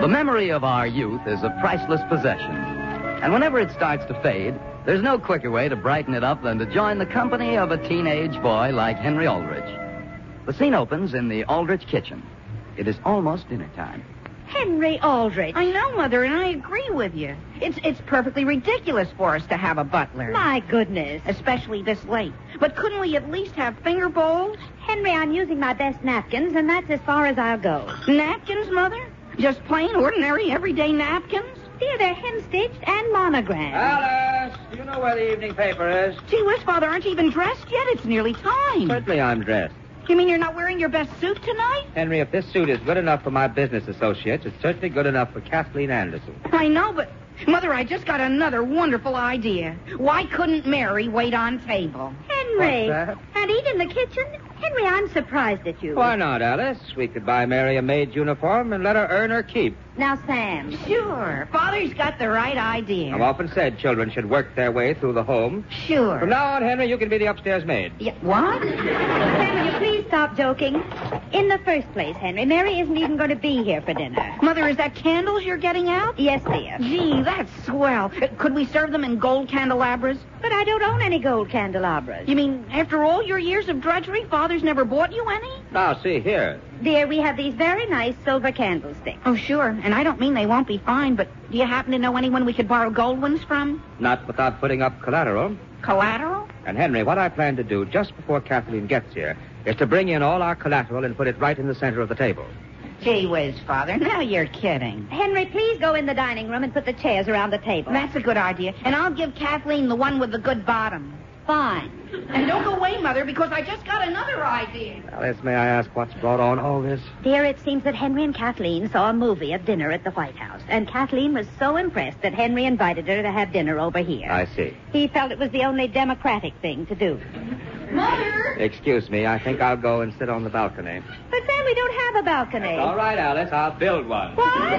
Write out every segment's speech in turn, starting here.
The memory of our youth is a priceless possession. And whenever it starts to fade, there's no quicker way to brighten it up than to join the company of a teenage boy like Henry Aldrich. The scene opens in the Aldrich kitchen. It is almost dinner time. Henry Aldrich. I know, Mother, and I agree with you. It's perfectly ridiculous for us to have a butler. My goodness. Especially this late. But couldn't we at least have finger bowls? Henry, I'm using my best napkins, and that's as far as I'll go. Napkins, Mother? Just plain, ordinary, everyday napkins? Dear, they're hem-stitched and monogrammed. Alice, do you know where the evening paper is? Gee whiz, Father, aren't you even dressed yet? It's nearly time. Certainly I'm dressed. You mean you're not wearing your best suit tonight? Henry, if this suit is good enough for my business associates, it's certainly good enough for Kathleen Anderson. I know, but... Mother, I just got another wonderful idea. Why couldn't Mary wait on table? Henry. What's that? And eat in the kitchen? Henry, I'm surprised at you. Why not, Alice? We could buy Mary a maid's uniform and let her earn her keep. Now, Sam. Sure. Father's got the right idea. I've often said children should work their way through the home. Sure. From now on, Henry, you can be the upstairs maid. Yeah, what? Sam, will you please stop joking? In the first place, Henry, Mary isn't even going to be here for dinner. Mother, is that candles you're getting out? Yes, dear. Gee, that's swell. Could we serve them in gold candelabras? But I don't own any gold candelabras. You mean after all your years of drudgery, Father's never bought you any? Now, see here. Dear, we have these very nice silver candlesticks. Oh, sure. And I don't mean they won't be fine, but do you happen to know anyone we could borrow gold ones from? Not without putting up collateral. Collateral? And, Henry, what I plan to do just before Kathleen gets here is to bring in all our collateral and put it right in the center of the table. Gee whiz, Father. Now you're kidding. Henry, please go in the dining room and put the chairs around the table. That's a good idea. And I'll give Kathleen the one with the good bottom. Fine. And don't go away, Mother, because I just got another idea. Alice, may I ask what's brought on all this? Dear, it seems that Henry and Kathleen saw a movie at dinner at the White House. And Kathleen was so impressed that Henry invited her to have dinner over here. I see. He felt it was the only democratic thing to do. Mother! Excuse me, I think I'll go and sit on the balcony. But Sam, we don't have a balcony. All right, Alice, I'll build one. What?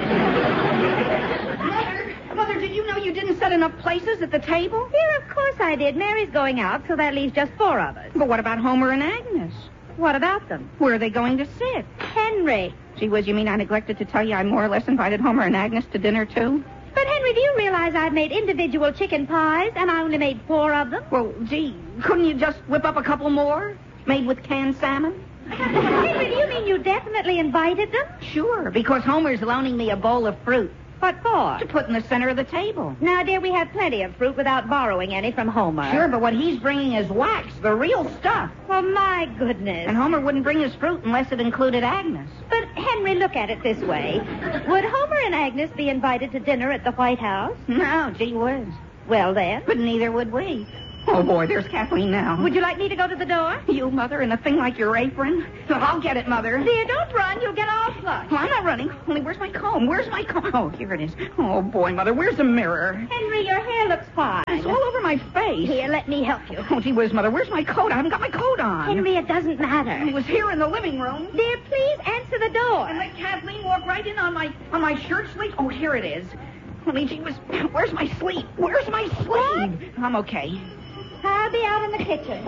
Mother, did you know you didn't set enough places at the table? Dear, of course I did. Mary's going out, so that leaves just 4 of us. But what about Homer and Agnes? What about them? Where are they going to sit? Henry. Gee whiz, you mean I neglected to tell you I more or less invited Homer and Agnes to dinner, too? But, Henry, do you realize I've made individual chicken pies, and I only made 4 of them? Well, gee, couldn't you just whip up a couple more? Made with canned salmon? Henry, do you mean you definitely invited them? Sure, because Homer's loaning me a bowl of fruit What for? to put in the center of the table. Now, dear, we have plenty of fruit without borrowing any from Homer. Sure, but what he's bringing is wax, the real stuff. Well, my goodness. And Homer wouldn't bring his fruit unless it included Agnes. But, Henry, look at it this way. Would Homer and Agnes be invited to dinner at the White House? No, gee whiz. Well, then. But neither would we. Oh, boy, there's Kathleen now. Would you like me to go to the door? You, Mother, and a thing like your apron? I'll get it, Mother. Dear, don't run. You'll get all flushed. Well, I'm not running. Only, where's my comb? Where's my comb? Oh, here it is. Oh, boy, Mother, where's the mirror? Henry, your hair looks fine. It's all over my face. Here, let me help you. Oh, gee whiz, Mother, where's my coat? I haven't got my coat on. Henry, it doesn't matter. It was here in the living room. Dear, please answer the door. And let Kathleen walk right in on my shirt sleeve. Oh, here it is. Only, gee whiz, where's my sleeve? Where's my sleeve? What? I'm okay. I'll be out in the kitchen.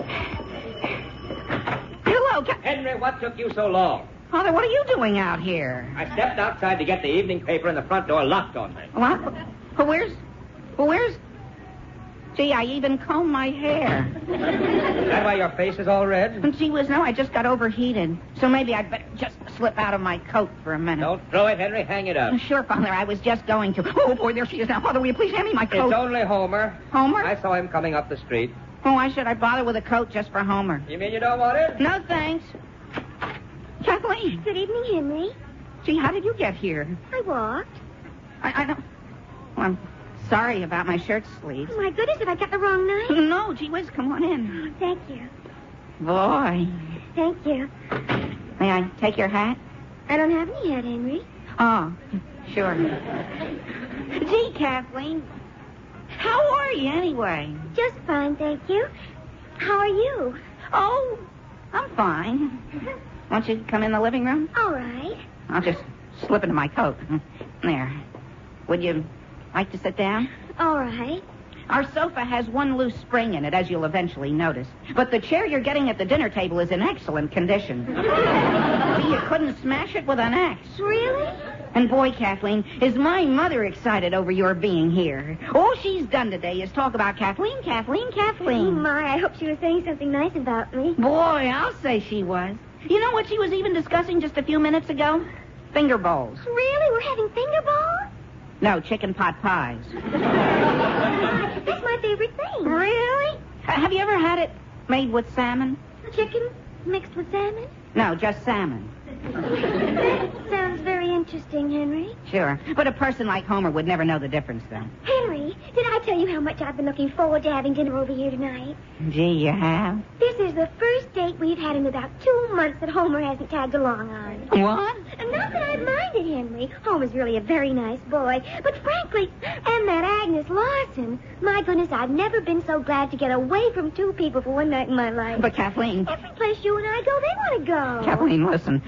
Hello, Henry, what took you so long? Father, what are you doing out here? I stepped outside to get the evening paper and the front door locked on me. What? Where's... Gee, I even combed my hair. Is that why your face is all red? And gee whiz, no, I just got overheated. So maybe I'd better just slip out of my coat for a minute. Don't throw it, Henry. Hang it up. Sure, Father, I was just going to. Oh, boy, there she is now. Father, will you please hand me my coat? It's only Homer. Homer? I saw him coming up the street. Oh, why should I bother with a coat just for Homer? You mean you don't want it? No, thanks. Kathleen. Good evening, Henry. Gee, how did you get here? I walked. I don't... Well, I'm sorry about my shirt sleeves. Oh, my goodness, have I got the wrong night? No, gee whiz, come on in. Thank you. Boy. Thank you. May I take your hat? I don't have any hat, Henry. Oh, sure. Gee, Kathleen, how are you anyway? Just fine, thank you. How are you? Oh, I'm fine. Won't you come in the living room? All right. I'll just slip into my coat. There. Would you like to sit down? All right. Our sofa has one loose spring in it, as you'll eventually notice. But the chair you're getting at the dinner table is in excellent condition. See, you couldn't smash it with an axe. Really? And boy, Kathleen, is my mother excited over your being here. All she's done today is talk about Kathleen, Kathleen, Oh, Kathleen. my, I hope she was saying something nice about me. Boy, I'll say she was. You know what she was even discussing just a few minutes ago? Finger bowls. Really? We're having finger bowls? No, chicken pot pies. That's my favorite thing. Really? Have you ever had it made with salmon? Chicken mixed with salmon? No, just salmon. That sounds very interesting, Henry. Sure. But a person like Homer would never know the difference, then. Henry, did I tell you how much I've been looking forward to having dinner over here tonight? Gee, you have? This is the first date we've had in about 2 months that Homer hasn't tagged along on. What? And not that I've minded Henry. Homer's really a very nice boy. But frankly, and that Agnes Larson, my goodness, I've never been so glad to get away from 2 people for one night in my life. But, Kathleen... Every place you and I go, they want to go. Kathleen, listen.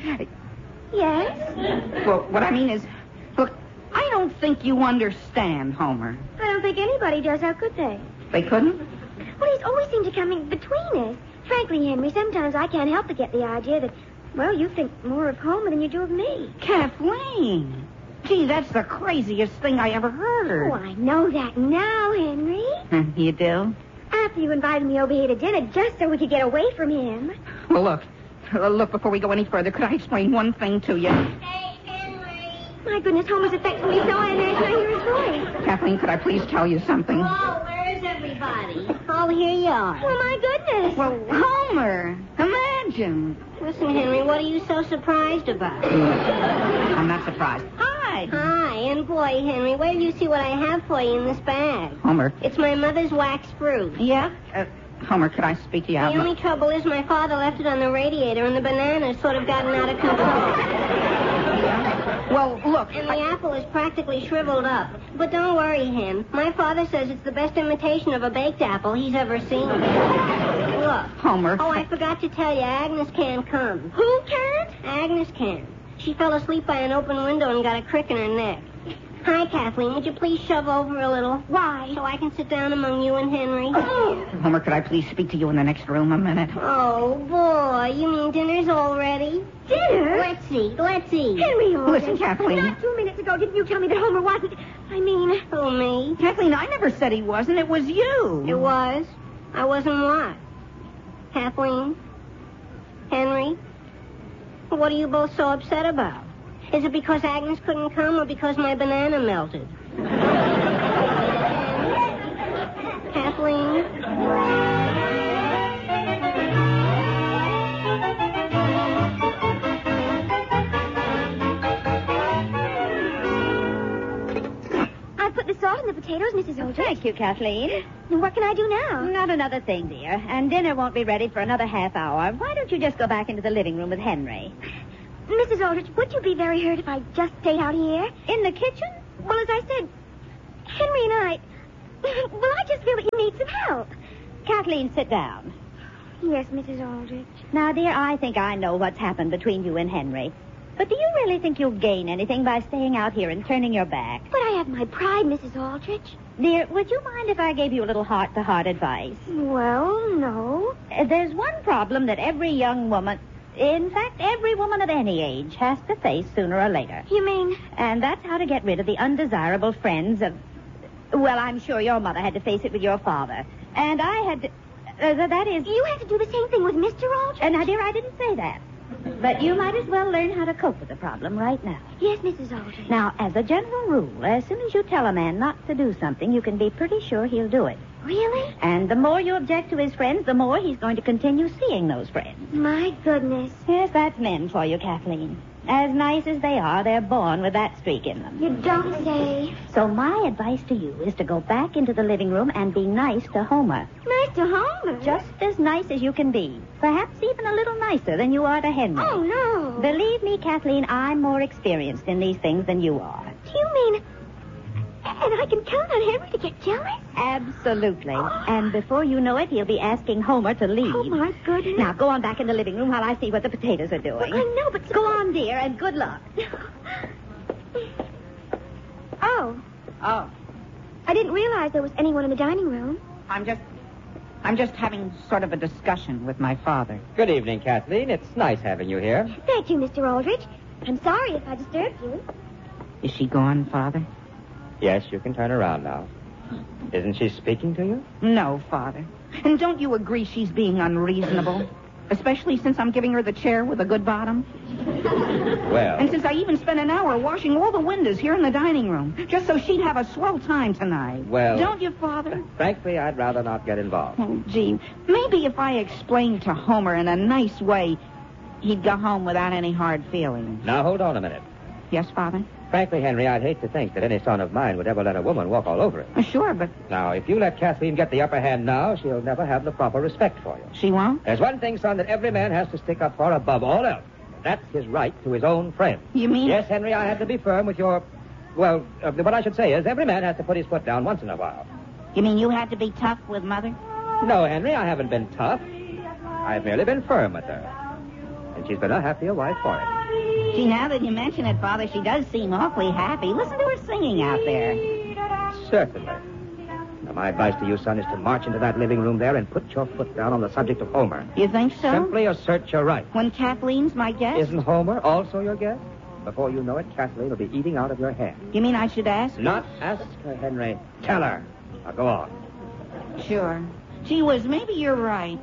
Yes? Well, what I mean is... Look, I don't think you understand, Homer. I don't think anybody does. How could they? They couldn't? Well, he's always seemed to come in between us. Frankly, Henry, sometimes I can't help but get the idea that, well, you think more of Homer than you do of me. Kathleen! Gee, that's the craziest thing I ever heard. Oh, I know that now, Henry. You do? After you invited me over here to dinner just so we could get away from him. Well, look, before we go any further, could I explain one thing to you? Hey, Henry. My goodness, Homer's affecting me so I imagine I hear his voice. Kathleen, could I please tell you something? Oh, where is everybody? Oh, here you are. Oh, my goodness. Well, Homer, imagine. Listen, Henry, what are you so surprised about? I'm not surprised. Hi. Hi, and boy, Henry, wait till you see what I have for you in this bag. Homer. It's my mother's wax fruit. Yeah? Homer, could I speak to you? The only trouble is my father left it on the radiator, and the banana's sort of gotten out of control. Well, look. And the apple is practically shriveled up. But don't worry, Hen. My father says it's the best imitation of a baked apple he's ever seen. Look. Homer. Oh, I forgot to tell you, Agnes can't come. Who can't? Agnes can. She fell asleep by an open window and got a crick in her neck. Hi, Kathleen. Would you please shove over a little? Why? So I can sit down among you and Henry. Oh. Homer, could I please speak to you in the next room a minute? Oh, boy. You mean dinner's already? Dinner? Let's see. Henry, Listen, Kathleen. Not 2 minutes ago, didn't you tell me that Homer wasn't... I mean... Who, me? Kathleen, I never said he wasn't. It was you. It was. I wasn't what? Kathleen? Henry? What are you both so upset about? Is it because Agnes couldn't come or because my banana melted? Kathleen? I put the salt in the potatoes, Mrs. Aldrich. Thank you, Kathleen. And what can I do now? Not another thing, dear. And dinner won't be ready for another half hour. Why don't you just go back into the living room with Henry? Mrs. Aldrich, would you be very hurt if I just stayed out here? In the kitchen? Well, as I said, Henry and I... Well, I just feel that you need some help. Kathleen, sit down. Yes, Mrs. Aldrich. Now, dear, I think I know what's happened between you and Henry. But do you really think you'll gain anything by staying out here and turning your back? But I have my pride, Mrs. Aldrich. Dear, would you mind if I gave you a little heart-to-heart advice? Well, no. There's one problem that every young woman... In fact, every woman of any age has to face sooner or later. You mean... And that's how to get rid of the undesirable friends of... Well, I'm sure your mother had to face it with your father. And I had to... that is... You had to do the same thing with Mr. Aldrich? Now, dear, I didn't say that. But you might as well learn how to cope with the problem right now. Yes, Mrs. Aldrich. Now, as a general rule, as soon as you tell a man not to do something, you can be pretty sure he'll do it. Really? And the more you object to his friends, the more he's going to continue seeing those friends. My goodness. Yes, that's men for you, Kathleen. As nice as they are, they're born with that streak in them. You don't say. So my advice to you is to go back into the living room and be nice to Homer. Nice to Homer? Just as nice as you can be. Perhaps even a little nicer than you are to Henry. Oh, no. Believe me, Kathleen, I'm more experienced in these things than you are. Do you mean... And I can count on Henry to get jealous? Absolutely. And before you know it, he'll be asking Homer to leave. Oh, my goodness. Now, go on back in the living room while I see what the potatoes are doing. Well, I know, but... Go on, dear, and good luck. Oh. Oh, I didn't realize there was anyone in the dining room. I'm just having sort of a discussion with my father. Good evening, Kathleen. It's nice having you here. Thank you, Mr. Aldrich. I'm sorry if I disturbed you. Is she gone, Father? Yes, you can turn around now. Isn't she speaking to you? No, Father. And don't you agree she's being unreasonable? Especially since I'm giving her the chair with a good bottom. Well, And since I even spent an hour washing all the windows here in the dining room, just so she'd have a swell time tonight. Well- Don't you, Father? frankly, I'd rather not get involved. Oh, gee, maybe if I explained to Homer in a nice way, he'd go home without any hard feelings. Now, hold on a minute. Yes, Father? Frankly, Henry, I'd hate to think that any son of mine would ever let a woman walk all over him. Sure, but Now, if you let Kathleen get the upper hand now, she'll never have the proper respect for you. she won't? There's one thing, son, that every man has to stick up for above all else. That's his right to his own friend. You mean... Yes, Henry, I have to be firm with your... Well, what I should say is every man has to put his foot down once in a while. You mean you had to be tough with Mother? No, Henry, I haven't been tough. I've merely been firm with her. And she's been a happier wife for it. Gee, now that you mention it, Father, she does seem awfully happy. Listen to her singing out there. Certainly. Now, my advice to you, son, is to march into that living room there and put your foot down on the subject of Homer. You think so? Simply assert your right. When Kathleen's my guest? Isn't Homer also your guest? Before you know it, Kathleen will be eating out of your hand. You mean I should ask? Not ask her, Henry. Tell her. Now, go on. Sure. Gee whiz, maybe you're right.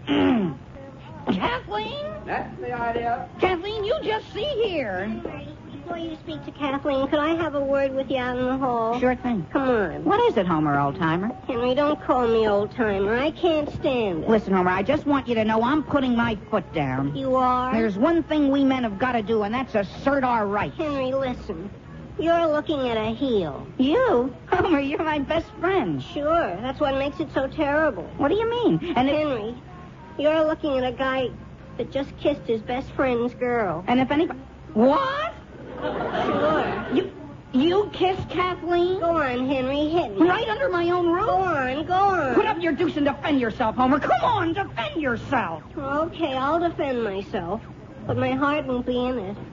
Kathleen? That's the idea. Kathleen, you just see here. Before you speak to Kathleen, could I have a word with you out in the hall? Sure thing. Come on. What is it, Homer, old-timer? Henry, don't call me old-timer. I can't stand it. Listen, Homer, I just want you to know I'm putting my foot down. You are? There's one thing we men have got to do, and that's assert our rights. Henry, listen. You're looking at a heel. You? Homer, you're my best friend. Sure, that's what makes it so terrible. What do you mean? And if, Henry, you're looking at a guy that just kissed his best friend's girl. and if anybody... What? Sure. You kissed Kathleen? Go on, Henry, hit me. Right under my own roof? Go on. Put up your deuce and defend yourself, Homer. Come on, defend yourself. Okay, I'll defend myself, but my heart won't be in it.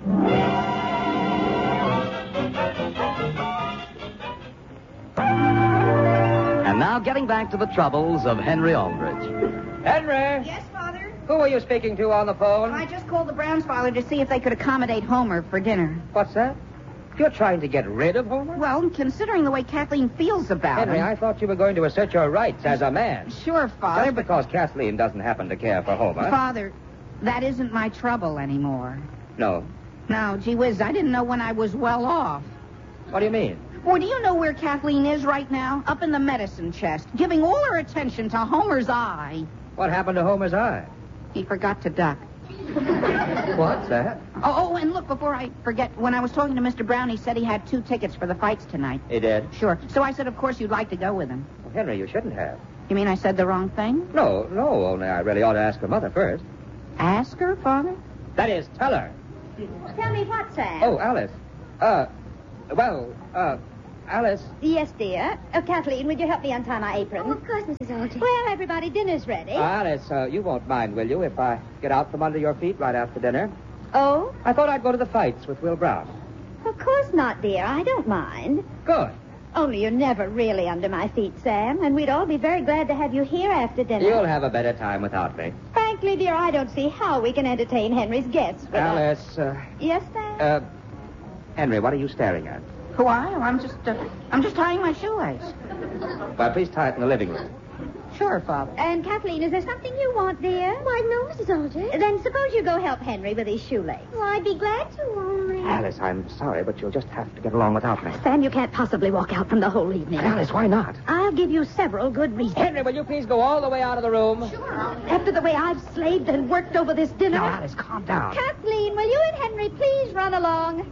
And now getting back to the troubles of Henry Aldrich. Henry! Yes, Father? Who are you speaking to on the phone? I just called the Browns, Father, to see if they could accommodate Homer for dinner. What's that? You're trying to get rid of Homer? Well, considering the way Kathleen feels about Henry, him... I thought you were going to assert your rights as a man. Sure, Father, Just but... because Kathleen doesn't happen to care for Homer. Father, that isn't my trouble anymore. No. No, gee whiz, I didn't know when I was well off. What do you mean? Well, do you know where Kathleen is right now? Up in the medicine chest, giving all her attention to Homer's eye. What happened to Homer's eye? He forgot to duck. What's that? Oh, and look, before I forget, when I was talking to Mr. Brown, he said he had 2 tickets for the fights tonight. He did? Sure. So I said, of course, you'd like to go with him. Well, Henry, you shouldn't have. You mean I said the wrong thing? No, only I really ought to ask her mother first. Ask her, Father? That is, tell her. Tell me what, Sam? Oh, Alice. Alice. Yes, dear. Kathleen, would you help me untie my apron? Oh, of course, Mrs. Aldrich. Well, everybody, dinner's ready. Alice, you won't mind, will you, if I get out from under your feet right after dinner? Oh? I thought I'd go to the fights with Will Brown. Of course not, dear. I don't mind. Good. Only you're never really under my feet, Sam, and we'd all be very glad to have you here after dinner. You'll have a better time without me. Frankly, dear, I don't see how we can entertain Henry's guests without... Alice, Yes, Sam? Henry, what are you staring at? Who are you? I'm just tying my shoelace. Well, please tie it in the living room. Sure, Father. And Kathleen, is there something you want, dear? Why, no, Mrs. Aldrich. Then suppose you go help Henry with his shoelace. Well, I'd be glad to, only... Alice, I'm sorry, but you'll just have to get along without me. Sam, you can't possibly walk out from the whole evening. Alice, why not? I'll give you several good reasons. Henry, will you please go all the way out of the room? Sure. After the way I've slaved and worked over this dinner. Now, Alice, calm down. Kathleen, will you and Henry please run along?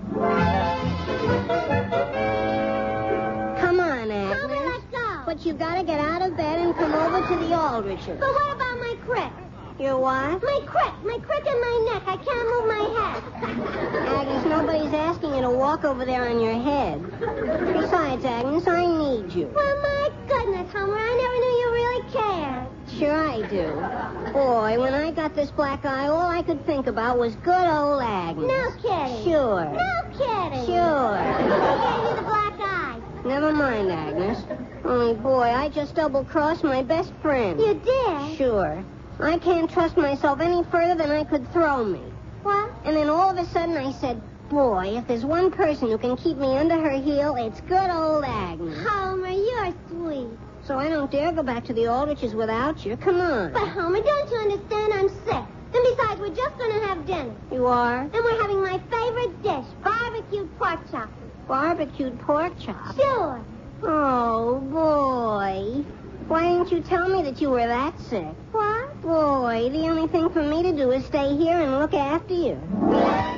Come on, Agnes. Mother, let's go. But you've got to get out of bed and come over to the Aldriches. But what about my crick? Your what? My crick in my neck. I can't move my head. Agnes, nobody's asking you to walk over there on your head. Besides, Agnes, I need you. Well, my goodness, Homer, I never knew you really cared. Sure I do. Boy, when I got this black eye, all I could think about was good old Agnes. No kidding. Sure. No kidding. Sure. Who gave you the black eye? Never mind, Agnes. Only, boy, I just double-crossed my best friend. You did? Sure. I can't trust myself any further than I could throw me. What? And then all of a sudden I said, boy, if there's one person who can keep me under her heel, it's good old Agnes. Homer, you're sweet. So I don't dare go back to the Aldriches without you. Come on. But, Homer, don't you understand? I'm sick. And besides, we're just going to have dinner. You are? And we're having my favorite dish, barbecued pork chop. Barbecued pork chop? Sure. Oh, boy. Why didn't you tell me that you were that sick? What? Boy, the only thing for me to do is stay here and look after you.